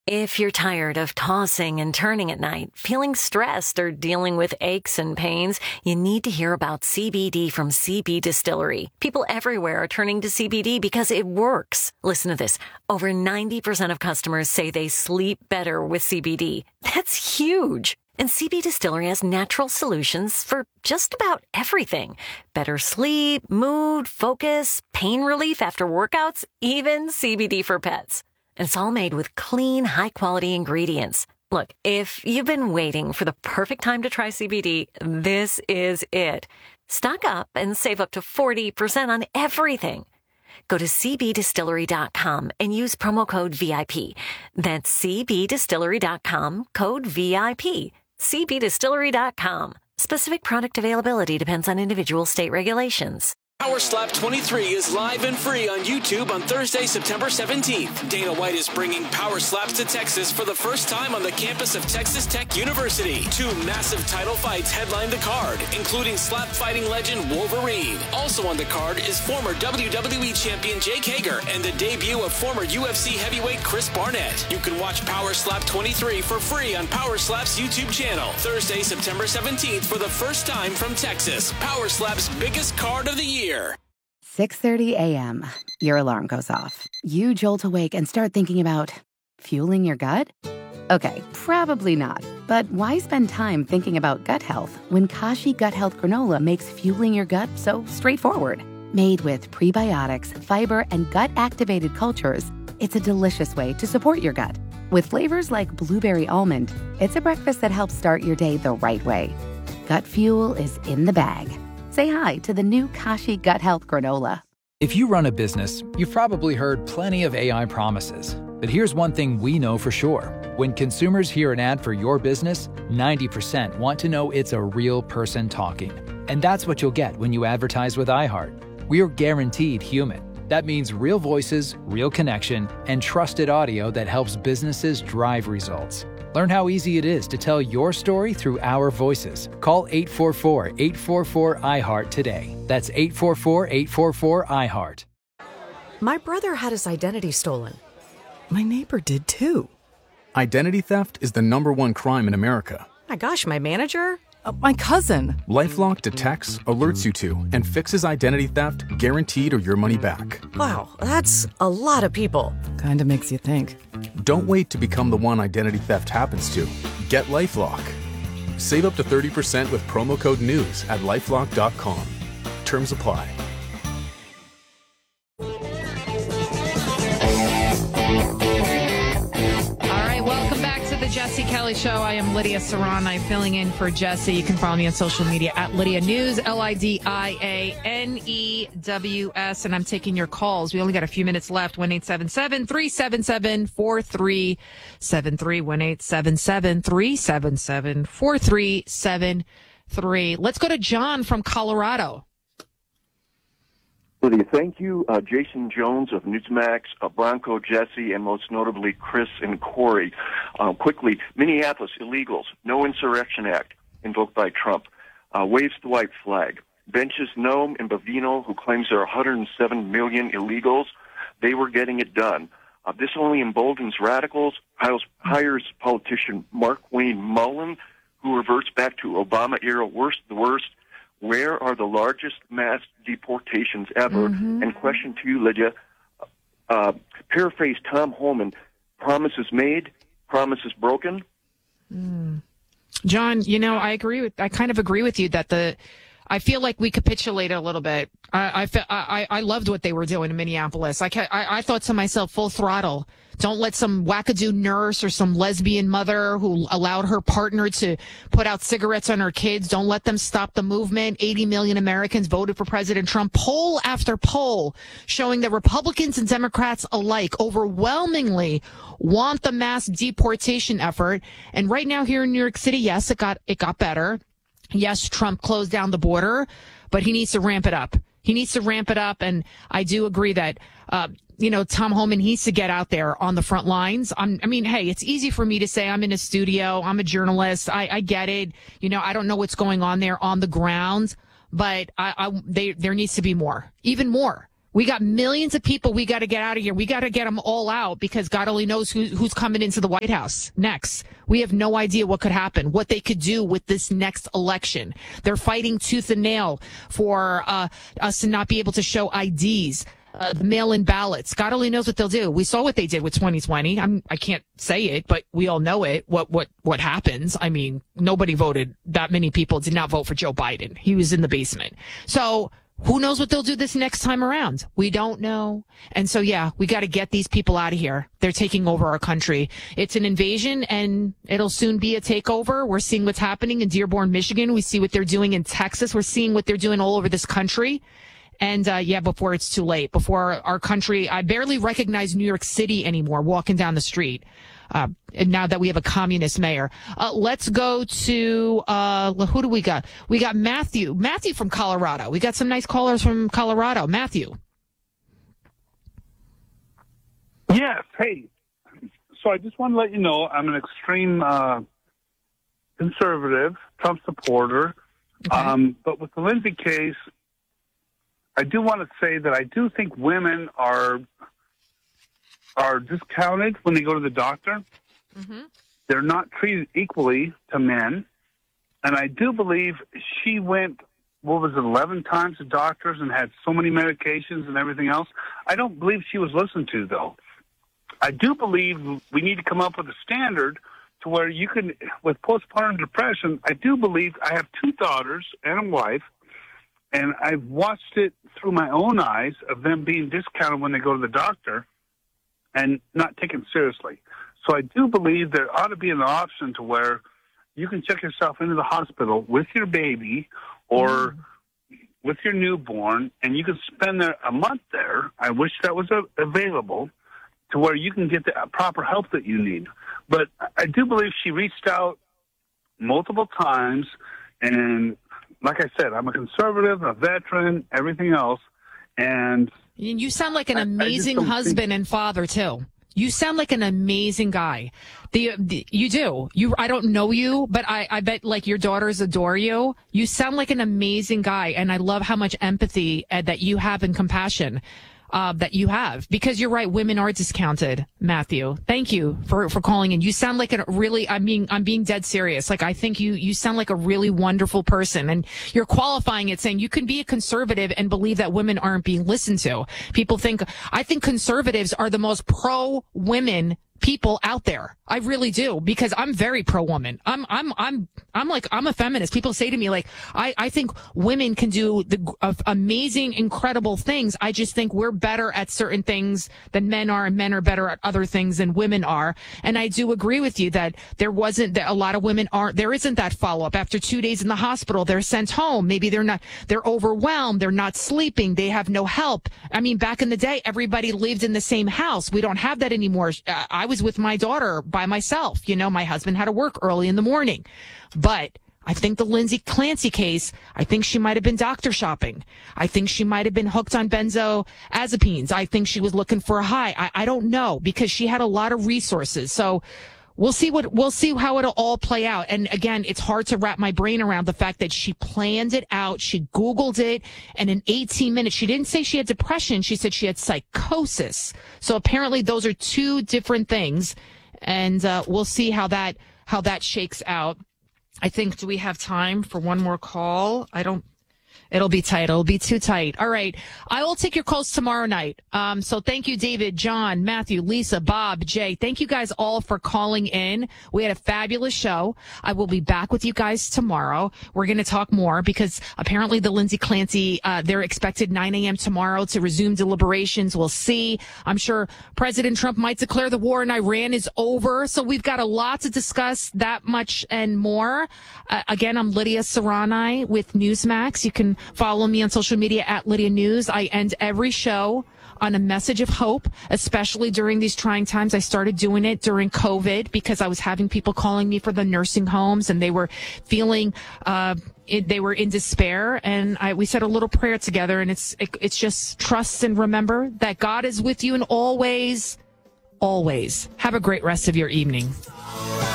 If you're tired of tossing and turning at night, feeling stressed, or dealing with aches and pains, you need to hear about CBD from CB Distillery. People everywhere are turning to CBD because it works. Listen to this. Over 90% of customers say they sleep better with CBD. That's huge. And CB Distillery has natural solutions for just about everything. Better sleep, mood, focus, pain relief after workouts, even CBD for pets. And it's all made with clean, high-quality ingredients. Look, if you've been waiting for the perfect time to try CBD, this is it. Stock up and save up to 40% on everything. Go to cbdistillery.com and use promo code VIP. That's cbdistillery.com, code VIP. cbdistillery.com. Specific product availability depends on individual state regulations. Power Slap 23 is live and free on YouTube on Thursday, September 17th. Dana White is bringing Power Slaps to Texas for the first time on the campus of Texas Tech University. Two massive title fights headline the card, including slap fighting legend Wolverine. Also on the card is former WWE champion Jake Hager and the debut of former UFC heavyweight Chris Barnett. You can watch Power Slap 23 for free on Power Slap's YouTube channel. Thursday, September 17th for the first time from Texas. Power Slap's biggest card of the year. 6:30 a.m. Your alarm goes off. You jolt awake and start thinking about fueling your gut? Okay, probably not. But why spend time thinking about gut health when Kashi Gut Health Granola makes fueling your gut so straightforward? Made with prebiotics, fiber, and gut-activated cultures, it's a delicious way to support your gut. With flavors like blueberry almond, it's a breakfast that helps start your day the right way. Gut fuel is in the bag. Say hi to the new Kashi Gut Health Granola. If you run a business, you've probably heard plenty of AI promises. But here's one thing we know for sure. When consumers hear an ad for your business, 90% want to know it's a real person talking. And that's what you'll get when you advertise with iHeart. We're guaranteed human. That means real voices, real connection, and trusted audio that helps businesses drive results. Learn how easy it is to tell your story through our voices. Call 844-844-iHeart today. That's 844-844-iHeart. My brother had his identity stolen. My neighbor did too. Identity theft is the #1 crime in America. My gosh, my manager? My cousin. LifeLock detects, alerts you to, and fixes identity theft guaranteed or your money back. Wow, that's a lot of people. Kinda makes you think. Don't wait to become the one identity theft happens to. Get LifeLock. Save up to 30% with promo code NEWS at LifeLock.com. Terms apply. The Jesse Kelly Show. I am Lydia Serrano. I'm filling in for Jesse. You can follow me on social media at Lydia News, LIDIANEWS. And I'm taking your calls. We only got a few minutes left. 1-877-377-4373. 1-877-377-4373. Let's go to John from Colorado. Lydia, thank you. Jason Jones of Newsmax, Bronco Jesse, and most notably Chris and Corey. Quickly, Minneapolis illegals, no insurrection act invoked by Trump, waves the white flag. Benches Nome and Bavino, who claims there are 107 million illegals, they were getting it done. This only emboldens radicals, hires politician Mark Wayne Mullen, who reverts back to Obama-era the worst. Where are the largest mass deportations ever? And question to you, Lydia, paraphrase Tom Homan, promises made, promises broken? John, I kind of agree with you that I feel like we capitulated a little bit. I loved what they were doing in Minneapolis. I thought to myself, full throttle. Don't let some wackadoo nurse or some lesbian mother who allowed her partner to put out cigarettes on her kids. Don't let them stop the movement. 80 million Americans voted for President Trump. Poll after poll showing that Republicans and Democrats alike overwhelmingly want the mass deportation effort. And right now here in New York City, yes, it got better. Yes, Trump closed down the border, but he needs to ramp it up. And I do agree that, Tom Homan needs to get out there on the front lines. Hey, it's easy for me to say I'm in a studio. I'm a journalist. I get it. I don't know what's going on there on the ground, but there needs to be more, even more. We got millions of people we got to get out of here. We got to get them all out because God only knows who's coming into the White House next. We have no idea what could happen, what they could do with this next election. They're fighting tooth and nail for us to not be able to show IDs, the mail-in ballots. God only knows what they'll do. We saw what they did with 2020. I can't say it, but we all know it. What happens? I mean, nobody voted. That many people did not vote for Joe Biden. He was in the basement. So who knows what they'll do this next time around? We don't know. And so, yeah, we got to get these people out of here. They're taking over our country. It's an invasion, and it'll soon be a takeover. We're seeing what's happening in Dearborn, Michigan. We see what they're doing in Texas. We're seeing what they're doing all over this country. And, before it's too late, before our country, I barely recognize New York City anymore walking down the street. And now that we have a communist mayor, let's go to, who do we got? We got Matthew from Colorado. We got some nice callers from Colorado. Matthew. Yes. Hey, so I just want to let you know I'm an extreme, conservative, Trump supporter. Okay. But with the Lindsay case, I do want to say that I do think women are discounted when they go to the doctor. Mm-hmm. They're not treated equally to men. And I do believe she went, 11 times to doctors and had so many medications and everything else. I don't believe she was listened to, though. I do believe we need to come up with a standard to where you can, with postpartum depression, I do believe I have 2 daughters and a wife, and I've watched it through my own eyes of them being discounted when they go to the doctor and not taken seriously. So I do believe there ought to be an option to where you can check yourself into the hospital with your baby or with your newborn, and you can spend a month there. I wish that was available to where you can get the proper help that you need. But I do believe she reached out multiple times, and like I said, I'm a conservative, a veteran, everything else, and you sound like an amazing husband and father, too. You sound like an amazing guy. You do. I don't know you, but I bet like your daughters adore you. You sound like an amazing guy, and I love how much empathy that you have and compassion that you have, because you're right. Women are discounted, Matthew. Thank you for calling in. You sound like I'm being dead serious. Like, I think you sound like a really wonderful person, and you're qualifying it saying you can be a conservative and believe that women aren't being listened to. I think conservatives are the most pro women people out there. I really do, because I'm very pro woman. I'm a feminist. People say to me, like, I think women can do amazing, incredible things. I just think we're better at certain things than men are, and men are better at other things than women are. And I do agree with you that that a lot of women there isn't that follow up. After 2 days in the hospital, they're sent home. Maybe they're overwhelmed. They're not sleeping. They have no help. I mean, back in the day, everybody lived in the same house. We don't have that anymore. I was with my daughter by myself. My husband had to work early in the morning. But I think the Lindsay Clancy case, I think she might have been doctor shopping. I think she might have been hooked on benzodiazepines. I think she was looking for a high. I don't know, because she had a lot of resources. So we'll see how it'll all play out. And again, it's hard to wrap my brain around the fact that she planned it out. She Googled it, and in 18 minutes, she didn't say she had depression. She said she had psychosis. So apparently those are 2 different things. And we'll see how that shakes out. I think, do we have time for one more call? It'll be tight. It'll be too tight. All right. I will take your calls tomorrow night. So thank you, David, John, Matthew, Lisa, Bob, Jay. Thank you guys all for calling in. We had a fabulous show. I will be back with you guys tomorrow. We're going to talk more, because apparently the Lindsay Clancy, they're expected 9 a.m. tomorrow to resume deliberations. We'll see. I'm sure President Trump might declare the war in Iran is over. So we've got a lot to discuss, that much and more. Again, I'm Lydia Serrani with Newsmax. You can follow me on social media at Lydia News. I end every show on a message of hope, especially during these trying times. I started doing it during COVID because I was having people calling me for the nursing homes, and they were feeling they were in despair. And we said a little prayer together, and it's just trust and remember that God is with you in all ways, always. Have a great rest of your evening.